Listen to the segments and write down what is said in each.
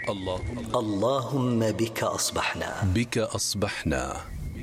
اللهم بك أصبحنا.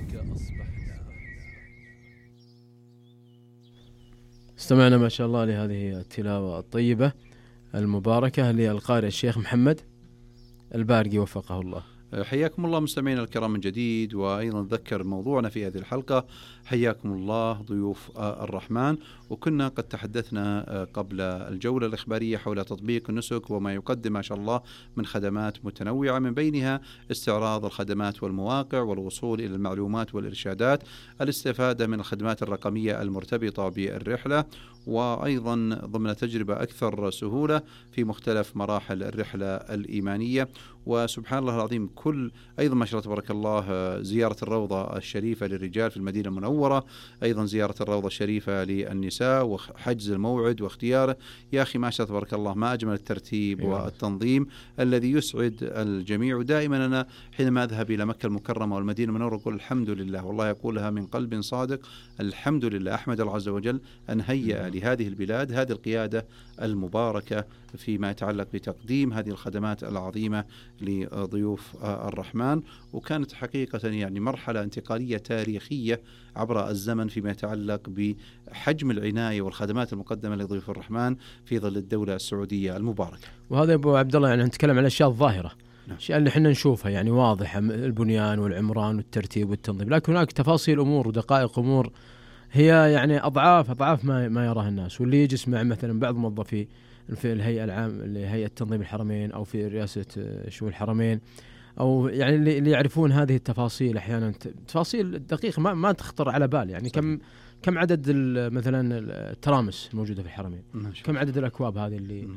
استمعنا ما شاء الله لهذه التلاوة الطيبة المباركة للقارئ الشيخ محمد البارقي وفقه الله. حياكم الله مستمعينا الكرام من جديد، وأيضا نذكر موضوعنا في هذه الحلقة. حياكم الله ضيوف الرحمن. وكنا قد تحدثنا قبل الجولة الإخبارية حول تطبيق النسك وما يقدم ما شاء الله من خدمات متنوعة، من بينها استعراض الخدمات والمواقع والوصول إلى المعلومات والإرشادات، الاستفادة من الخدمات الرقمية المرتبطة بالرحلة، وأيضا ضمن تجربة أكثر سهولة في مختلف مراحل الرحلة الإيمانية. وسبحان الله العظيم كل أيضا ما شاء الله تبارك الله زيارة الروضة الشريفة للرجال في المدينة المنورة، أيضا زيارة الروضة الشريفة للنساء وحجز الموعد واختياره. يا أخي ما شاء الله تبارك الله ما أجمل الترتيب والتنظيم الذي يسعد الجميع. ودائما أنا حينما أذهب إلى مكة المكرمة والمدينة المنورة أقول الحمد لله، والله يقولها من قلب صادق، الحمد لله، أحمد الله عز وجل أن هيأ لهذه البلاد هذه القيادة المباركة فيما يتعلق بتقديم هذه الخدمات العظيمة لضيوف الرحمن. وكانت حقيقة يعني مرحلة انتقالية تاريخية عبر الزمن فيما يتعلق بحجم العناية والخدمات المقدمة لضيوف الرحمن في ظل الدولة السعودية المباركة. وهذا أبو عبد الله يعني نتكلم عن الأشياء الظاهرة، الأشياء اللي احنا نشوفها يعني واضحة، البنيان والعمران والترتيب والتنظيم، لكن هناك تفاصيل أمور ودقائق أمور هي يعني أضعاف ما يراها الناس. واللي يجي يسمع مثلا بعض موظفي في الهيئة العامة لهيئة تنظيم الحرمين أو في رئاسة شؤون الحرمين، أو يعني اللي يعرفون هذه التفاصيل أحيانا تفاصيل دقيقة ما تخطر على بال. يعني كم عدد مثلا الترامس الموجودة في الحرمين، كم عدد الأكواب هذه اللي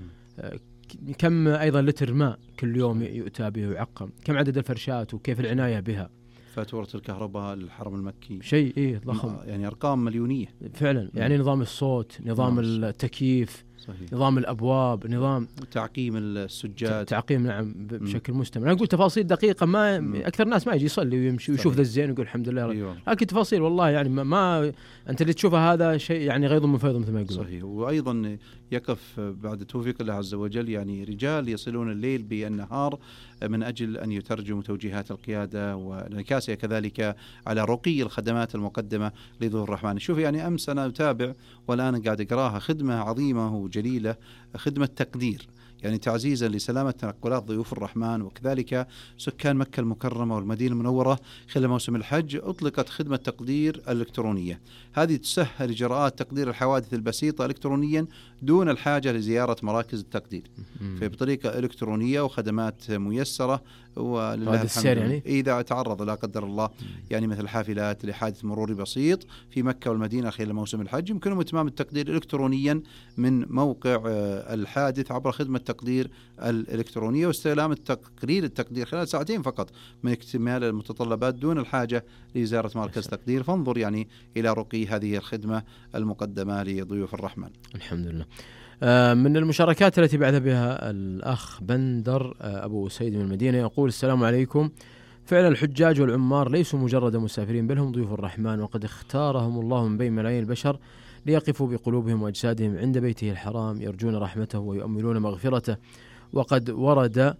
كم أيضا لتر ماء كل يوم يؤتى به ويعقم، كم عدد الفرشات وكيف العناية بها، فاتورة الكهرباء للحرم المكي شيء ضخم، يعني أرقام مليونية فعلا. يعني نظام الصوت، نظام التكييف، صحيح. نظام الأبواب، نظام تعقيم السجاد، تعقيم نعم بشكل مستمر. أنا أقول تفاصيل دقيقة ما أكثر الناس ما يجي يصلي ويمشي ويشوف ذا الزين ويقول الحمد لله، لكن تفاصيل والله يعني ما أنت اللي تشوفها هذا شيء يعني غيظ من فيض مثل ما يقولون. صحيح. وأيضا يقف بعد توفيق الله عز وجل يعني رجال يصلون الليل بالنهار من أجل أن يترجموا توجيهات القيادة وانعكاسها كذلك على رقي الخدمات المقدمة لضيوف الرحمن. شوف يعني أمس أنا أتابع والآن قاعد أقراها، خدمة عظيمة وجليلة، خدمة تقدير، يعني تعزيزا لسلامة تنقلات ضيوف الرحمن وكذلك سكان مكة المكرمة والمدينة المنورة خلال موسم الحج. أطلقت خدمة تقدير الإلكترونية، هذه تسهل إجراءات تقدير الحوادث البسيطة إلكترونيا دون الحاجة لزيارة مراكز التقدير، بطريقة إلكترونية وخدمات ميسرة. ولله الحمد يعني إذا تعرض لا قدر الله يعني مثل حافلات لحادث مروري بسيط في مكة والمدينة خلال موسم الحج، يمكنهم إتمام التقدير إلكترونيا من موقع الحادث عبر خدمة تقدير الإلكترونية، واستلام التقدير خلال ساعتين فقط من اكتمال المتطلبات دون الحاجة لزيارة مركز تقدير. فانظر يعني إلى رقي هذه الخدمة المقدمة لضيوف الرحمن. الحمد لله. من المشاركات التي بعث بها الأخ بندر أبو سيد من المدينة يقول: السلام عليكم. فعلا الحجاج والعمار ليسوا مجرد مسافرين، بل هم ضيوف الرحمن، وقد اختارهم الله من بين ملايين البشر ليقفوا بقلوبهم وأجسادهم عند بيته الحرام يرجون رحمته ويؤملون مغفرته. وقد ورد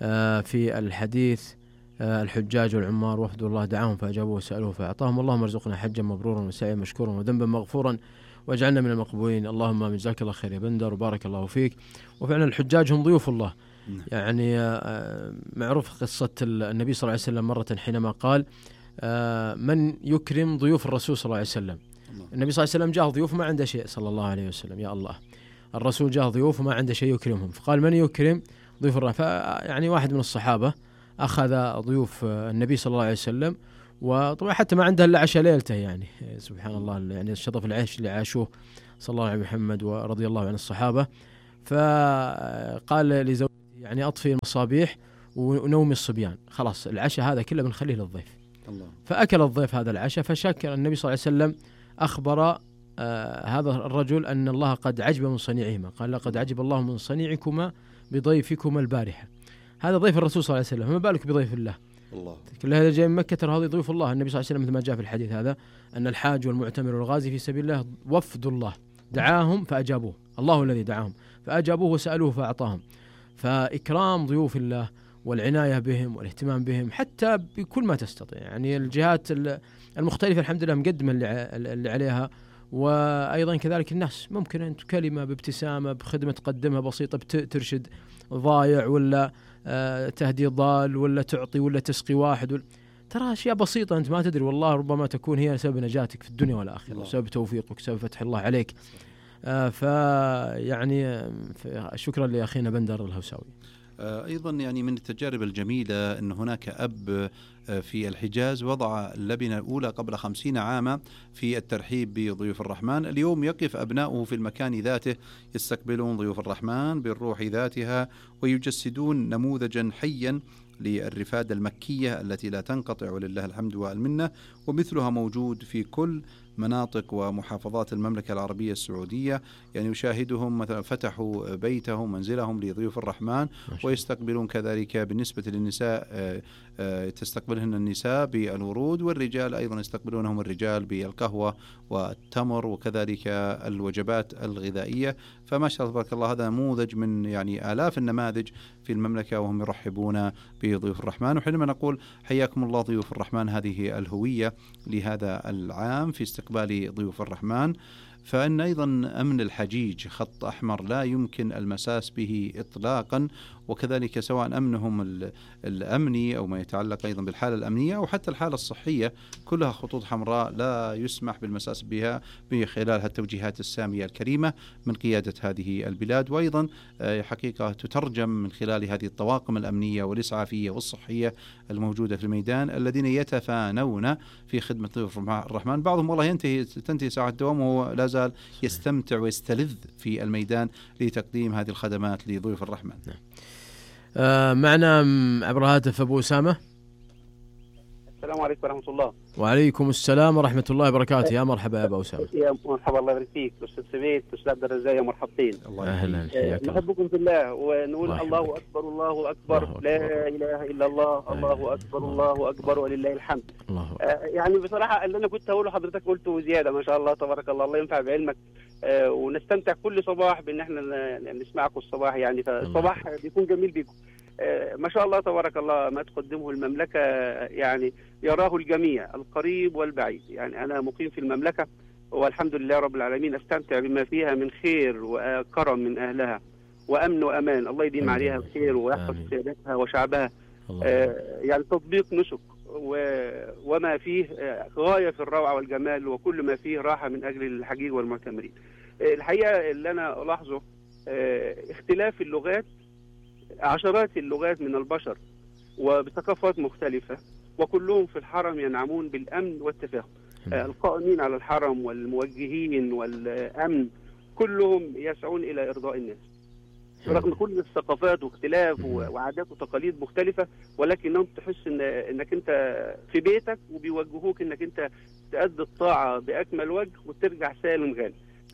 في الحديث الحجاج والعمار وفد الله دعاهم فأجابوه وسألوه فأعطاهم. اللهم ارزقنا حجا مبرورا وسعيا مشكورا وذنبا مغفورا واجعلنا من المقبولين. اللهم من جزاك الله خير يا بندر وبارك الله فيك. وفعلا الحجاج هم ضيوف الله. يعني معروف قصة النبي صلى الله عليه وسلم مرة حينما قال: من يكرم ضيوف الرسول صلى الله عليه وسلم. النبي صلى الله عليه وسلم جاء ضيوف ما عنده شيء صلى الله عليه وسلم، يا الله، الرسول جاء ضيوف ما عنده شيء يكرمهم، فقال: من يكرم ضيوف الرسول؟ فيعني واحد من الصحابة أخذ ضيوف النبي صلى الله عليه وسلم، وطبعا حتى ما عنده إلا عشاء ليلته، يعني سبحان الله، يعني الشرف العيش اللي عاشوه صلى الله عليه محمد ورضي الله عن الصحابة. فقال لزوجته: يعني أطفي المصابيح ونومي الصبيان، خلاص العشاء هذا كله بنخليه للضيف. الله. فأكل الضيف هذا العشاء، فشكر النبي صلى الله عليه وسلم، أخبر هذا الرجل أن الله قد عجب من صنيعهما، قال: لقد عجب الله من صنيعكما بضيفكما البارحة. هذا ضيف الرسول صلى الله عليه وسلم، فما بالك بضيف الله. الله. كل هذا جاي من مكة، ترى هذه ضيوف الله. النبي صلى الله عليه وسلم مثل ما جاء في الحديث هذا أن الحاج والمعتمر والغازي في سبيل الله وفد الله دعاهم فأجابوه، الله الذي دعاهم فأجابوه وسألوه فأعطاهم. فإكرام ضيوف الله والعناية بهم والاهتمام بهم حتى بكل ما تستطيع. يعني الجهات المختلفة الحمد لله مقدمة اللي عليها، وأيضا كذلك الناس ممكن أن كلمة بابتسامة بخدمة تقدمها بسيطة ترشد ضايع، ولا تهدي ضال، ولا تعطي، ولا تسقي واحد، ترى أشياء بسيطة أنت ما تدري، والله ربما تكون هي سبب نجاتك في الدنيا والآخرة، وسبب توفيقك، وسبب فتح الله عليك. فيعني شكرا لأخينا بندر الهوساوي. أيضا يعني من التجارب الجميلة أن هناك أب في الحجاز وضع اللبنة الأولى قبل 50 عاما في الترحيب بضيوف الرحمن. اليوم يقف أبناؤه في المكان ذاته يستقبلون ضيوف الرحمن بالروح ذاتها، ويجسدون نموذجا حيا للرفادة المكية التي لا تنقطع ولله الحمد والمنة، ومثلها موجود في كل مناطق ومحافظات المملكة العربية السعودية. يعني يشاهدهم مثلا فتحوا بيتهم منزلهم لضيوف الرحمن، ويستقبلون كذلك بالنسبة للنساء تستقبلهن النساء بالورود، والرجال أيضا يستقبلونهم الرجال بالقهوة والتمر وكذلك الوجبات الغذائية. فما شاء الله تبارك الله هذا نموذج من يعني آلاف النماذج في المملكة وهم يرحبون بضيوف الرحمن. وحينما نقول حياكم الله ضيوف الرحمن، هذه الهوية لهذا العام في استقبال ضيوف الرحمن. فإن أيضا أمن الحجيج خط أحمر لا يمكن المساس به إطلاقا، وكذلك سواء أمنهم الأمني أو ما يتعلق أيضا بالحالة الأمنية أو حتى الحالة الصحية، كلها خطوط حمراء لا يسمح بالمساس بها من خلال التوجيهات السامية الكريمة من قيادة هذه البلاد. وأيضا حقيقة تترجم من خلال هذه الطواقم الأمنية والإسعافية والصحية الموجودة في الميدان، الذين يتفانون في خدمة ضيوف الرحمن. بعضهم والله تنتهي ساعة الدوام وهو لا زال يستمتع ويستلذ في الميدان لتقديم هذه الخدمات لضيوف الرحمن. معنا عبر الهاتف أبو أسامة. السلام عليكم ورحمة الله. وعليكم السلام ورحمة الله وبركاته. يا مرحبا يا أبو أسامة. يا مرحبا، الله يبارك فيك أستاذ سبيت، أستاذ عبد الرزاق، يا مرحبتين. أهلا، حياك الله. نحبكم في الله ونقول الله أكبر الله أكبر، لا إله إلا الله، الله أكبر الله أكبر ولله الحمد. يعني بصراحة اللي أنا كنت أقوله حضرتك قلته زيادة، ما شاء الله تبارك الله، الله ينفع بعلمك. ونستمتع كل صباح بأن احنا نسمعكم الصباح، يعني فالصباح بيكون جميل بيكم. ما شاء الله تبارك الله، ما تقدمه المملكة يعني يراه الجميع القريب والبعيد. يعني أنا مقيم في المملكة والحمد لله رب العالمين، أستمتع بما فيها من خير وكرم من أهلها وأمن وأمان. الله يديم عليها الخير ويحفظ سيادتها وشعبها. يعني تطبيق نسك وما فيه غاية في الروعة والجمال، وكل ما فيه راحة من أجل الحجيج والمعتمرين. الحقيقة اللي أنا ألاحظه اختلاف اللغات، عشرات اللغات من البشر وبثقافات مختلفة، وكلهم في الحرم ينعمون بالأمن والتفاهم. القائمين على الحرم والموجهين والأمن كلهم يسعون إلى إرضاء الناس رغم كل الثقافات واختلاف وعادات وتقاليد مختلفة، ولكنهم تحس إنك أنت في بيتك وبيوجهوك إنك أنت تؤدي الطاعة بأكمل وجه وترجع سالم غانم.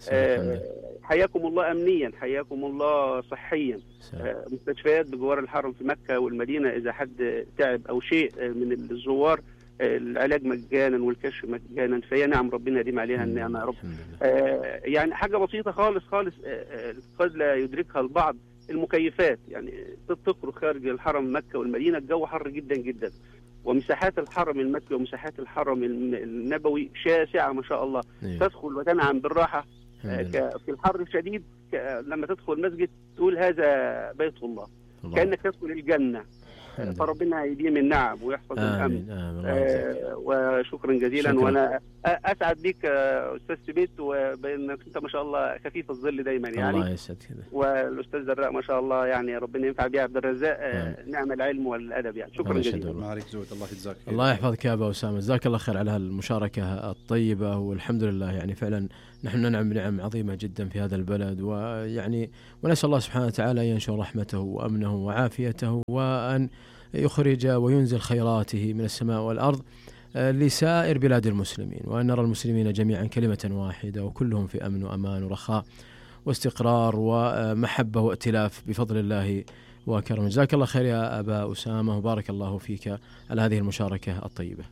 حياكم الله أمنيا، حياكم الله صحيا. مستشفيات بجوار الحرم في مكة والمدينة، إذا حد تعب أو شيء من الزوار العلاج مجانا والكشف مجانا، فهي نعم ربنا يديم عليها النعمة يا رب. يعني حاجة بسيطة خالص خالص قد لا يدركها البعض، المكيفات. يعني تخرج خارج الحرم مكة والمدينة الجو حر جدا جدا، ومساحات الحرم المكي ومساحات الحرم النبوي شاسعة ما شاء الله. تدخل وتنعم بالراحة في الحر الشديد. لما تدخل المسجد تقول هذا بيت الله، كأنك تدخل الجنة. فربنا يديم النعم ويحفظ الأمن. وشكرا جزيلا. شكرا. وأنا أسعد بك أستاذ سبيت، وبأنك أنت ما شاء الله خفيف الظل دايما يعني. الله يسعد كذا. والأستاذ دراء ما شاء الله، يعني ربنا ينفع بها عبد الرزاق. نعم العلم والأدب يعني. شكرا جزيلا. الله عليك زود، الله يجزاك خير. الله يحفظك يا أبا أسامة، جزاك الله خير على هالمشاركة الطيبة. والحمد لله يعني فعلا نحن ننعم بنعم عظيمة جدا في هذا البلد، ويعني ونسأل الله سبحانه وتعالى أن ينشر رحمته وأمنه وعافيته، وأن يخرج وينزل خيراته من السماء والأرض لسائر بلاد المسلمين، وأن نرى المسلمين جميعا كلمة واحدة وكلهم في أمن وأمان ورخاء واستقرار ومحبة وائتلاف بفضل الله وكرمه. جزاك الله خير يا أبا أسامة، وبارك الله فيك على هذه المشاركة الطيبة.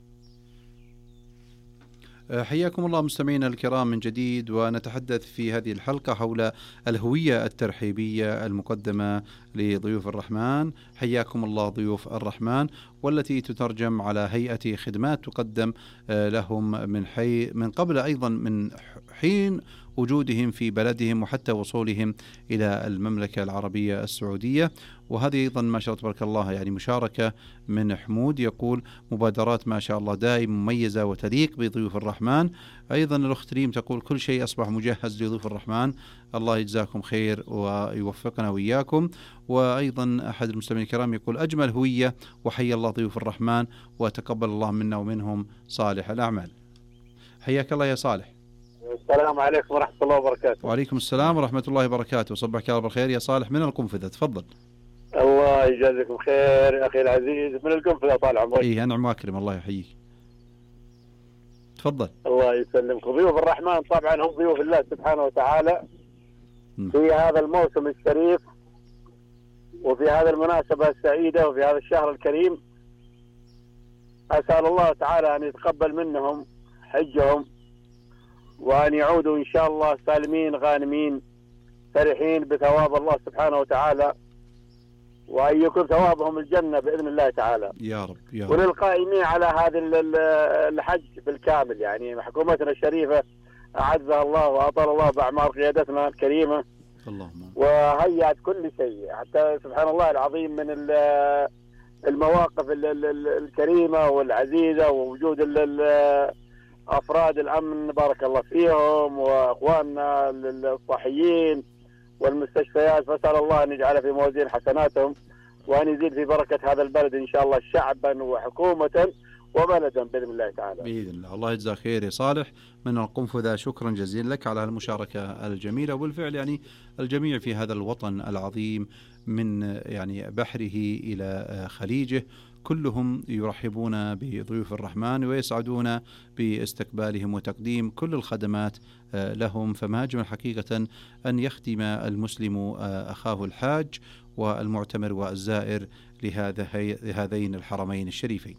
حياكم الله مستمعينا الكرام من جديد، ونتحدث في هذه الحلقة حول الهوية الترحيبية المقدمة لضيوف الرحمن، حياكم الله ضيوف الرحمن، والتي تترجم على هيئة خدمات تقدم لهم من قبل أيضا من حين وجودهم في بلدهم وحتى وصولهم إلى المملكة العربية السعودية. وهذه أيضا ما شاء الله تبارك الله يعني مشاركة من حمود، يقول مبادرات ما شاء الله دائما مميزة وتليق بضيوف الرحمن. أيضا الأخت ريم تقول كل شيء أصبح مجهز لضيوف الرحمن، الله يجزاكم خير ويوفقنا وإياكم. وأيضا أحد المستمعين الكرام يقول أجمل هوية، وحي الله ضيوف الرحمن وتقبل الله منا ومنهم صالح الأعمال. حياك الله يا صالح. السلام عليكم ورحمة الله وبركاته. وعليكم السلام ورحمة الله وبركاته، صبحك الله بالخير يا صالح من القنفذة، تفضل. الله يجازيكم خير يا أخي العزيز من القنفذة، طال عمرك. إيه أنعم وأكرم، الله يحييك، تفضل. الله يسلمكم. ضيوف الرحمن طبعا هم ضيوف الله سبحانه وتعالى في هذا الموسم الشريف وفي هذه المناسبة السعيدة وفي هذا الشهر الكريم. أسأل الله تعالى أن يتقبل منهم حجهم، وأن يعودوا إن شاء الله سالمين غانمين فرحين بثواب الله سبحانه وتعالى، وأن يكون ثوابهم الجنة بإذن الله تعالى يا رب يا رب. وللقائمين على هذا الحج بالكامل، يعني حكومتنا الشريفة أعزها الله وأطال الله بأعمار قيادتنا الكريمة، اللهم، وهيأت كل شيء حتى سبحان الله العظيم من المواقف الكريمة والعزيزة، ووجود أفراد الأمن بارك الله فيهم، وأخواننا الصحيين والمستشفيات، فسأل الله أن يجعل في موازين حسناتهم، وأن يزيد في بركة هذا البلد إن شاء الله شعبا وحكومة وبلدا بإذن الله تعالى. بإذن الله. الله يجزاك خير يا صالح من القنفذة، شكرا جزيلا لك على المشاركة الجميلة. وبالفعل يعني الجميع في هذا الوطن العظيم من يعني بحره إلى خليجه كلهم يرحبون بضيوف الرحمن ويسعدون باستقبالهم وتقديم كل الخدمات لهم. فما أجمل حقيقة أن يخدم المسلم أخاه الحاج والمعتمر والزائر لهذين الحرمين الشريفين.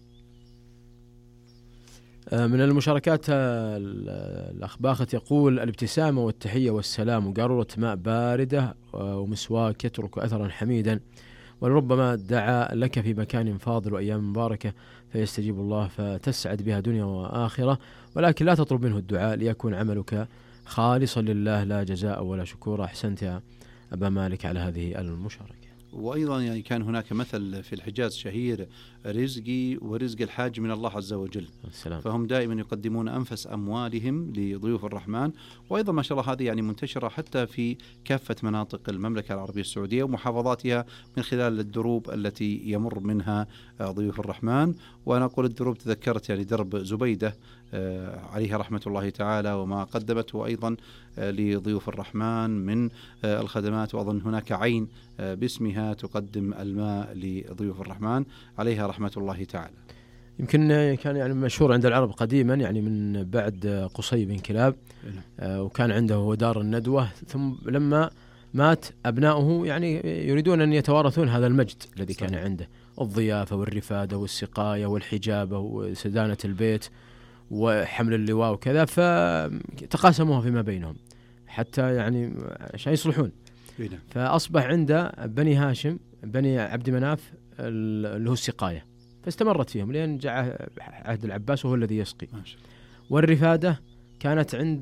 من المشاركات الأخ باخت يقول الابتسامة والتحية والسلام وقارورة ماء باردة ومسواك يترك أثرا حميدا، ولربما دعا لك في مكان فاضل وأيام مباركة فيستجيب الله فتسعد بها دنيا وآخرة، ولكن لا تطلب منه الدعاء ليكون عملك خالصا لله لا جزاء ولا شكور. أحسنت يا أبا مالك على هذه المشاركة. وأيضا يعني كان هناك مثل في الحجاز شهير، رزقي ورزق الحاج من الله عز وجل. السلام. فهم دائما يقدمون أنفس أموالهم لضيوف الرحمن. وأيضا ما شاء الله هذه يعني منتشرة حتى في كافة مناطق المملكة العربية السعودية ومحافظاتها من خلال الدروب التي يمر منها ضيوف الرحمن. وأنا أقول الدروب تذكرت يعني درب زبيدة عليها رحمة الله تعالى وما قدمته أيضا لضيوف الرحمن من الخدمات. وأظن هناك عين باسمها تقدم الماء لضيوف الرحمن عليها رحمة الله تعالى. يمكن كان يعني مشهور عند العرب قديما يعني من بعد قصي بن كلاب، وكان عنده هو دار الندوة، ثم لما مات أبناؤه يعني يريدون أن يتوارثون هذا المجد الذي كان عنده، الضيافة والرفادة والسقاية والحجابة وسدانة البيت وحمل اللواء وكذا، فتقاسموها فيما بينهم حتى يعني عشان يصلحون. فأصبح عند بني هاشم بني عبد مناف اللي هو السقاية، فاستمرت فيهم لين جاء عهد العباس وهو الذي يسقي. والرفادة كانت عند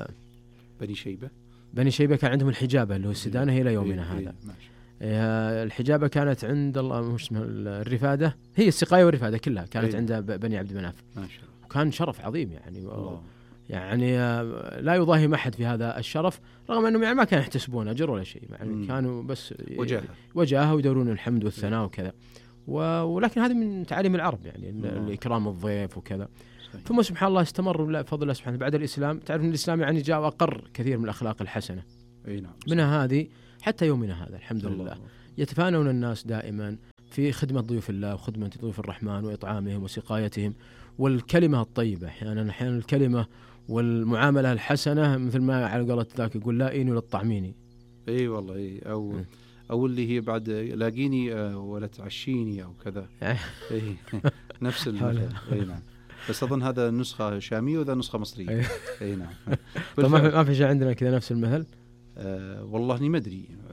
بني شيبة كان عندهم الحجابة اللي هو السدانة إلى يومنا هذا. الحجابة كانت عند الله الرفادة هي السقاية والرفادة كلها كانت عند بني عبد مناف. وكان شرف عظيم يعني يعني لا يضاهي أحد في هذا الشرف، رغم أنهم يعني ما كانوا يحتسبون أجر ولا شيء، يعني كانوا بس وجاهة ويدورون الحمد والثناء وكذا. ولكن هذه من تعاليم العرب يعني الإكرام الضيف وكذا. ثم سبحان الله استمر بفضل الله سبحانه بعد الإسلام. تعرف أن الإسلام يعني جاء وأقر كثير من الأخلاق الحسنة، منها هذه حتى يومنا هذا الحمد لله. يتفانون الناس دائما في خدمة ضيوف الله وخدمة ضيوف الرحمن وإطعامهم وسقايتهم والكلمة الطيبة. أحيانا الكلمة والمعاملة الحسنة، مثل ما على قولة ذاك يقول لا إيني ولا طعميني. أي والله أي أو اللي هي بعد لاقيني ولا تعشيني أو كذا. نفس المثل. نعم. بس أظن هذا نسخة شامية وذا نسخة مصرية. أي نعم. طب ما في شيء عندنا كذا نفس المثل؟ والله ما أدري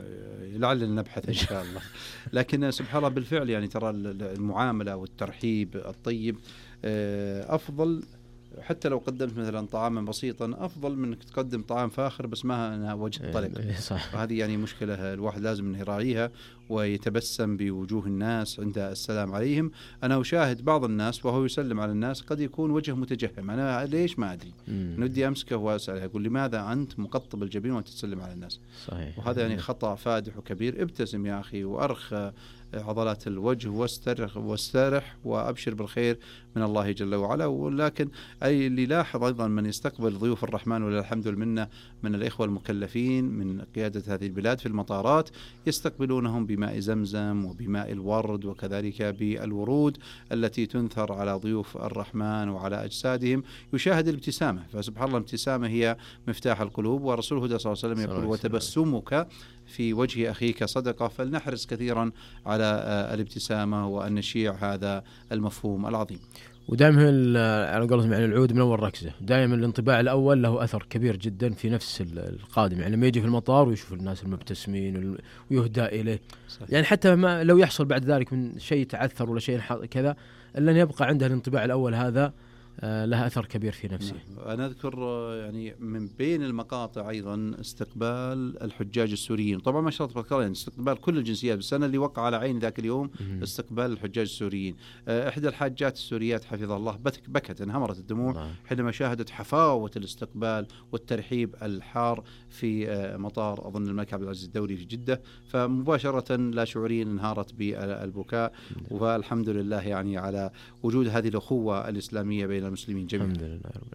لعلنا نبحث إن شاء الله. لكن سبحان الله بالفعل يعني ترى المعاملة والترحيب الطيب أفضل، حتى لو قدمت مثلا طعاما بسيطا أفضل من أنك تقدم طعام فاخر بس ما أنها وجه طلب. وهذه يعني مشكلة الواحد لازم أنه يراعيها ويتبسم بوجوه الناس عند السلام عليهم. أنا أشاهد بعض الناس وهو يسلم على الناس قد يكون وجه متجهم، أنا ليش ما أدري، ودي أمسكه وأسأله أقول لماذا أنت مقطب الجبين وأنت تسلم على الناس؟ صحيح. وهذا يعني خطأ فادح وكبير. ابتسم يا أخي وأرخ عضلات الوجه واسترح وأبشر بالخير من الله جل وعلا. ولكن أي اللي لاحظ أيضا من يستقبل ضيوف الرحمن ولله الحمد والمنة من الإخوة المكلفين من قيادة هذه البلاد في المطارات، يستقبلونهم بماء زمزم وبماء الورد وكذلك بالورود التي تنثر على ضيوف الرحمن وعلى أجسادهم، يشاهد الابتسامة. فسبحان الله الابتسامة هي مفتاح القلوب، ورسول الله صلى الله عليه وسلم يقول وتبسمك في وجه أخيك صدقة. فلنحرص كثيرا على الابتسامة وأن نشيع هذا المفهوم العظيم. ودائما على قولتهم يعني العود من أول ركزة، دائما الانطباع الأول له أثر كبير جدا في نفس القادم. يعني لما يجي في المطار ويشوف الناس المبتسمين ويهدى إليه صحيح. يعني حتى ما لو يحصل بعد ذلك من شيء تعثر ولا شيء كذا إلا أن يبقى عنده الانطباع الأول هذا لها أثر كبير في نفسه. أنا أذكر يعني من بين المقاطع أيضا استقبال الحجاج السوريين، طبعا ما شاء الله يعني استقبال كل الجنسيات، بس أنا اللي وقع على عين ذاك اليوم استقبال الحجاج السوريين. إحدى الحاجات السوريات حفظ الله بكت انهمرت الدموع حينما شاهدت حفاوة الاستقبال والترحيب الحار في مطار أظن الملك عبد العزيز الدولي في جدة، فمباشرة لا شعوريا انهارت بالبكاء. والحمد لله يعني على وجود هذه الأخوة الإسلامية بين المسلمين جميعا. الحمد لله رب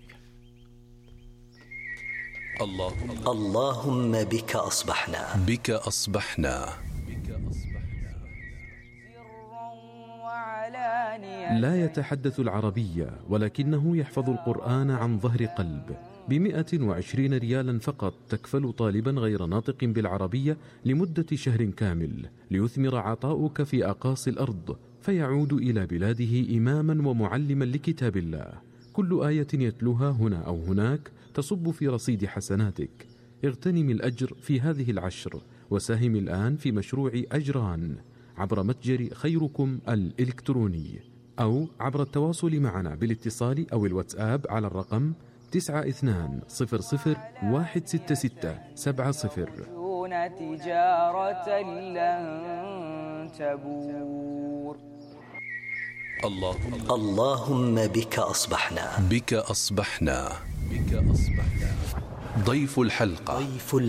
العالمين. اللهم بك أصبحنا لا يتحدث العربية ولكنه يحفظ القرآن عن ظهر قلب. ب120 ريالا فقط تكفل طالبا غير ناطق بالعربية لمدة شهر كامل ليثمر عطاؤك في أقاصي الأرض، فيعود إلى بلاده إماما ومعلما لكتاب الله. كل آية يتلوها هنا أو هناك تصب في رصيد حسناتك. اغتنم الأجر في هذه العشر وساهم الآن في مشروع أجران عبر متجر خيركم الإلكتروني أو عبر التواصل معنا بالاتصال أو الواتساب على الرقم 9200166770. تجارة لن تبور. اللهم بك أصبحنا. ضيف الحلقة.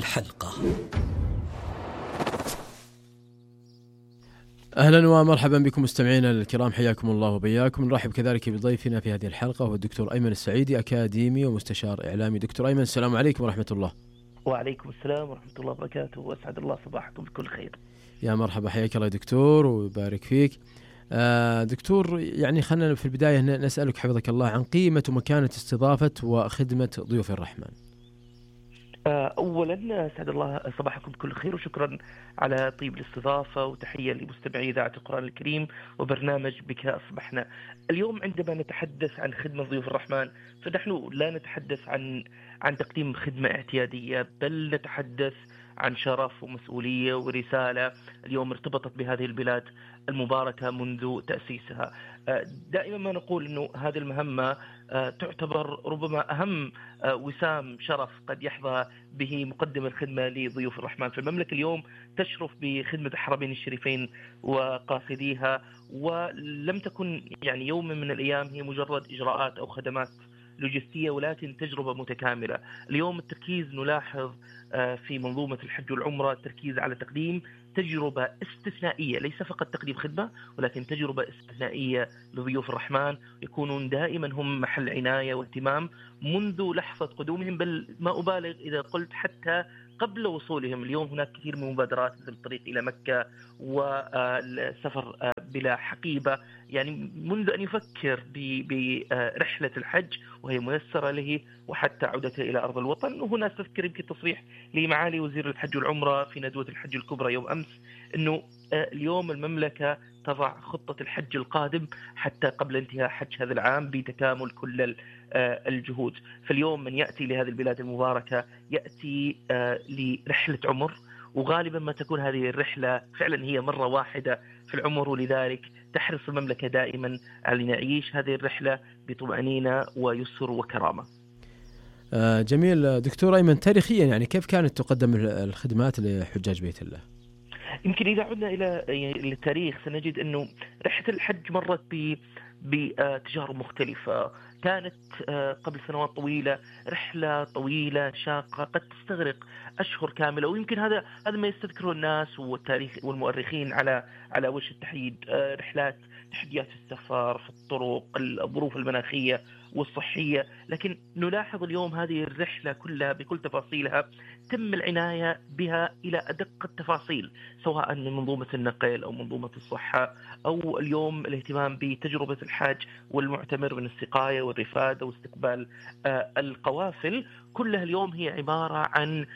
أهلا ومرحبا بكم مستمعينا الكرام، حياكم الله وبياكم. نرحب كذلك بضيفنا في هذه الحلقة هو الدكتور أيمن السعيدي، أكاديمي ومستشار إعلامي. دكتور أيمن السلام عليكم ورحمة الله. وعليكم السلام ورحمة الله وبركاته، وأسعد الله صباحكم بكل خير. يا مرحبا، حياك الله دكتور ويبارك فيك. دكتور يعني خلنا في البداية نسألك حفظك الله عن قيمة ومكانة استضافة وخدمة ضيوف الرحمن. أولا أسعد الله صباحكم بكل خير، وشكرا على طيب الاستضافة، وتحية لمستمعي إذاعة القرآن الكريم وبرنامج بك أصبحنا. اليوم عندما نتحدث عن خدمة ضيوف الرحمن فنحن لا نتحدث عن تقديم خدمة اعتيادية، بل نتحدث عن شرف ومسؤولية ورسالة اليوم ارتبطت بهذه البلاد المباركة منذ تأسيسها. دائما ما نقول أنه هذه المهمة تعتبر ربما أهم وسام شرف قد يحظى به مقدم الخدمة لضيوف الرحمن. فالمملكة اليوم تشرف بخدمة الحرمين الشريفين وقاصديها، ولم تكن يعني يوم من الأيام هي مجرد إجراءات أو خدمات لوجستية، ولكن تجربة متكاملة. اليوم التركيز نلاحظ في منظومة الحج والعمرة التركيز على تقديم تجربة استثنائية، ليس فقط تقديم خدمة ولكن تجربة استثنائية لضيوف الرحمن، يكونون دائما هم محل عناية واهتمام منذ لحظة قدومهم، بل ما أبالغ إذا قلت حتى قبل وصولهم. اليوم هناك كثير من مبادرات مثل الطريق إلى مكة والسفر بلا حقيبة، يعني منذ أن يفكر برحلة الحج وهي ميسرة له وحتى عودته إلى أرض الوطن. وهنا تذكر يمكن تصريح لمعالي وزير الحج والعمرة في ندوة الحج الكبرى يوم أمس أنه اليوم المملكة تضع خطة الحج القادم حتى قبل انتهاء حج هذا العام بتكامل كل الجهود. فاليوم من يأتي لهذه البلاد المباركة يأتي لرحلة عمر وغالبا ما تكون هذه الرحلة فعلا هي مرة واحدة في العمر، ولذلك تحرص المملكة دائما على أن يعيش هذه الرحلة بطمأنينة ويسر وكرامة. جميل. دكتور أيمن، تاريخيا يعني كيف كانت تقدم الخدمات لحجاج بيت الله؟ يمكن إذا عدنا إلى التاريخ سنجد أنه رحلة الحج مرت بتجارب مختلفة. كانت قبل سنوات طويلة رحلة طويلة شاقة قد تستغرق أشهر كاملة، ويمكن هذا ما يستذكره الناس والتاريخ والمؤرخين على وجه التحديد. رحلات تحديات في السفر، في الطرق، الظروف المناخية والصحية. لكن نلاحظ اليوم هذه الرحلة كلها بكل تفاصيلها تم العناية بها إلى أدق التفاصيل، سواء من منظومة النقل أو منظومة الصحة، أو اليوم الاهتمام بتجربة الحاج والمعتمر من السقاية والرفادة واستقبال القوافل. كلها اليوم هي عبارة عن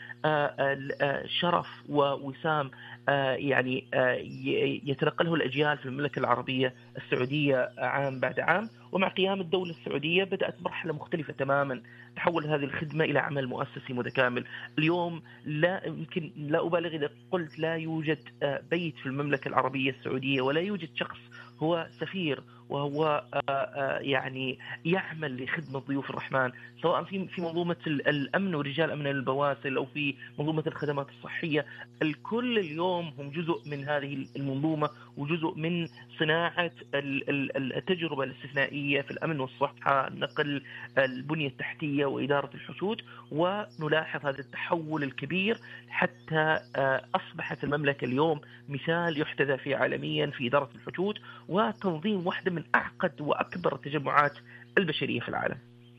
شرف ووسام يعني يتنقله الأجيال في المملكة العربية السعودية عام بعد عام. ومع قيام الدولة السعودية بدأت مرحلة مختلفة تماما، تحول هذه الخدمة إلى عمل مؤسسي متكامل. اليوم يمكن لا أبالغ إذا قلت لا يوجد بيت في المملكة العربية السعودية ولا يوجد شخص هو سفير وهو يعني يعمل لخدمة ضيوف الرحمن، سواء في منظومة الأمن ورجال أمن البواسل أو في منظومة الخدمات الصحية. الكل اليوم هم جزء من هذه المنظومة وجزء من صناعة التجربة الاستثنائية في الأمن والصحة، النقل، البنية التحتية وإدارة الحشود. ونلاحظ هذا التحول الكبير حتى أصبحت المملكة اليوم مثال يحتذى فيه عالميا في إدارة الحشود وتنظيم واحدة من أعقد وأكبر التجمعات البشرية في العالم.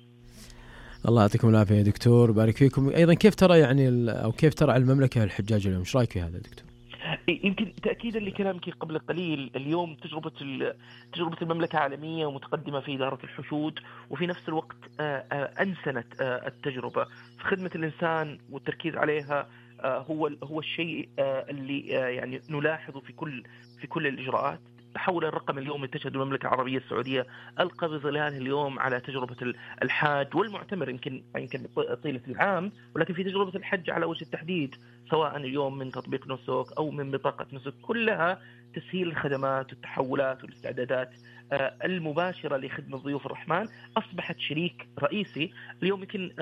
الله يعطيكم العافية يا دكتور، بارك فيكم. أيضا كيف ترى يعني أو كيف ترى المملكة الحجاج اليوم؟ إيش رأيك في هذا دكتور؟ يمكن تأكيدا لكلامك قبل قليل، اليوم تجربة المملكة عالمية ومتقدمة في إدارة الحشود، وفي نفس الوقت أنسنت التجربة في خدمة الإنسان والتركيز عليها. هو الشيء اللي يعني نلاحظه في كل الإجراءات. تحول الرقم اليوم اللي تشهد المملكة العربية السعودية ألقى بظلاله اليوم على تجربة الحاج والمعتمر، يمكن طيلة العام، ولكن في تجربة الحج على وجه التحديد، سواء اليوم من تطبيق نسك أو من بطاقة نسك، كلها تسهيل الخدمات والتحولات والاستعدادات المباشرة لخدمة ضيوف الرحمن. أصبحت شريك رئيسي. اليوم يمكن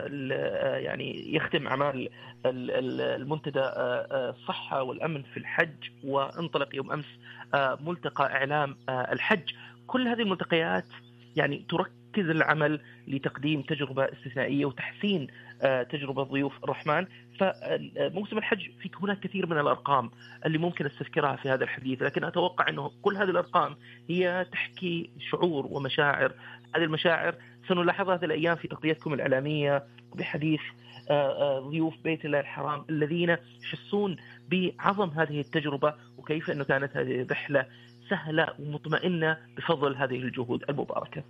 يعني يختم أعمال المنتدى الصحة والأمن في الحج، وانطلق يوم أمس ملتقى إعلام الحج. كل هذه الملتقيات يعني تركز العمل لتقديم تجربة استثنائية وتحسين تجربة ضيوف الرحمن. فموسم الحج في هناك كثير من الأرقام اللي ممكن استذكرها في هذا الحديث، لكن أتوقع أنه كل هذه الأرقام هي تحكي شعور ومشاعر. هذه المشاعر سنلاحظها هذه الأيام في تغطيتكم الإعلامية بحديث ضيوف بيت الله الحرام الذين يحسون بعظم هذه التجربة وكيف أنه كانت هذه الرحلة سهلة ومطمئنة بفضل هذه الجهود المباركة.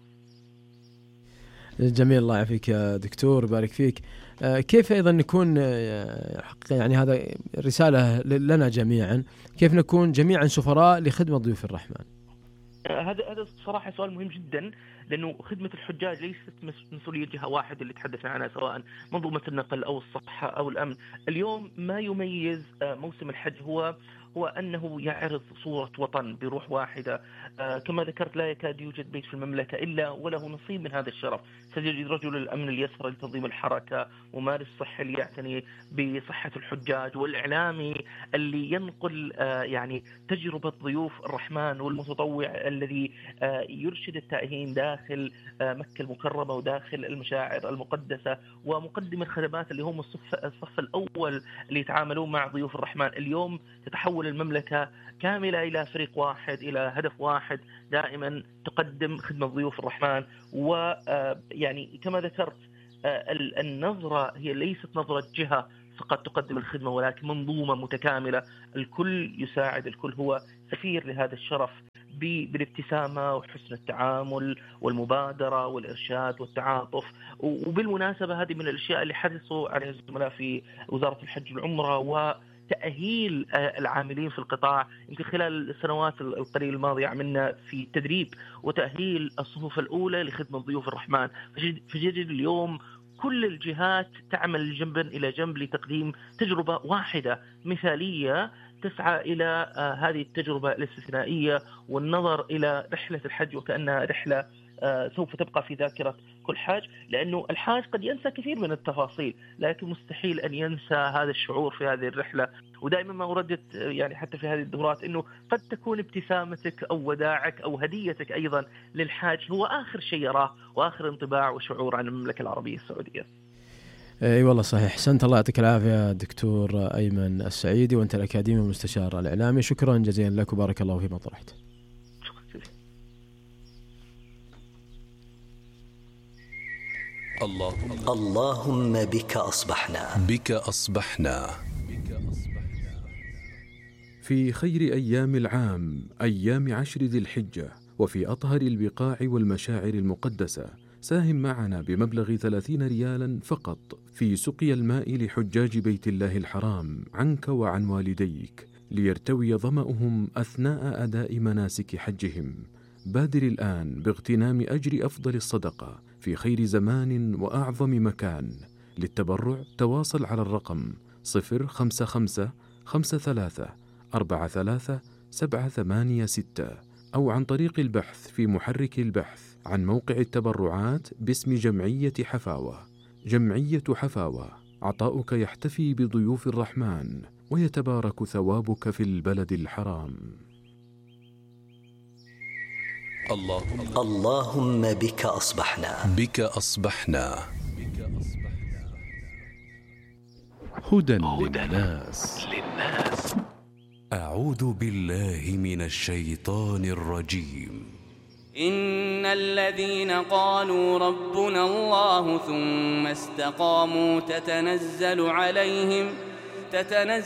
جميل، الله يعافيك يا دكتور، بارك فيك. كيف أيضا نكون يعني هذا رسالة لنا جميعا، كيف نكون جميعا سفراء لخدمة ضيوف الرحمن؟ هذا صراحة سؤال مهم جدا، لأنه خدمة الحجاج ليست مسؤولية جهة واحدة اللي تحدثنا عنها، سواء منظومة النقل أو الصحة أو الأمن. اليوم ما يميز موسم الحج هو أنه يعرض صورة وطن بروح واحدة. كما ذكرت لا يكاد يوجد بيت في المملكة إلا وله نصيب من هذا الشرف. سيجد رجل الأمن اللي يسهر لتنظيم الحركة، ومارس الصحة اللي يعتني بصحة الحجاج، والإعلامي اللي ينقل يعني تجربة ضيوف الرحمن، والمتطوع الذي يرشد التائهين داخل مكة المكرمة وداخل المشاعر المقدسة، ومقدم الخدمات اللي هم الصف الأول اللي يتعاملون مع ضيوف الرحمن. اليوم تتحول المملكة كاملة إلى فريق واحد، إلى هدف واحد، دائما تقدم خدمة ضيوف الرحمن. ويعني كما ذكرت النظرة هي ليست نظرة جهة فقط تقدم الخدمة، ولكن منظومة متكاملة، الكل يساعد الكل، هو سفير لهذا الشرف بالابتسامة وحسن التعامل والمبادرة والإرشاد والتعاطف. وبالمناسبة هذه من الأشياء اللي حرصوا عليها الزملاء في وزارة الحج والعمرة وتأهيل العاملين في القطاع. يمكن خلال السنوات القليلة الماضية عملنا في تدريب وتأهيل الصفوف الأولى لخدمة ضيوف الرحمن. فجد اليوم كل الجهات تعمل جنبا إلى جنب لتقديم تجربة واحدة مثالية تسعى إلى هذه التجربة الاستثنائية، والنظر إلى رحلة الحج وكأنها رحلة سوف تبقى في ذاكرة كل حاج، لأنه الحاج قد ينسى كثير من التفاصيل لكن مستحيل أن ينسى هذا الشعور في هذه الرحلة. ودائما ما أردت يعني حتى في هذه الدورات أنه قد تكون ابتسامتك أو وداعك أو هديتك أيضا للحاج هو آخر شيء يراه وآخر انطباع وشعور عن المملكة العربية السعودية. اي والله صحيح. احسنت، الله يعطيك العافيه دكتور ايمن السعيدي، وانت الاكاديمي والمستشار الاعلامي. شكرا جزيلا لك وبارك الله فيما طرحت. اللهم بك أصبحنا. بك أصبحنا. في خير أيام العام، أيام 10 ذي الحجة، وفي أطهر البقاع والمشاعر المقدسة، ساهم معنا بمبلغ 30 ريالا فقط في سقي الماء لحجاج بيت الله الحرام عنك وعن والديك ليرتوي ظمأهم أثناء أداء مناسك حجهم. بادر الآن باغتنام أجر أفضل الصدقة في خير زمان وأعظم مكان. للتبرع تواصل على الرقم 055 53 43 786 أو عن طريق البحث في محرك البحث عن موقع التبرعات باسم جمعية حفاوة. جمعية حفاوة، عطاؤك يحتفي بضيوف الرحمن ويتبارك ثوابك في البلد الحرام. اللهم بك أصبحنا. بك أصبحنا. هدى للناس. أعوذ بالله من الشيطان الرجيم. إن الذين قالوا ربنا الله ثم استقاموا تتنزل